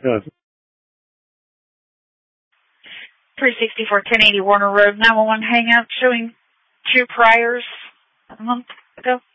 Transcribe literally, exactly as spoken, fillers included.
Yes. three sixty-four ten eighty Warner Road, nine one one hangout showing two priors a month ago.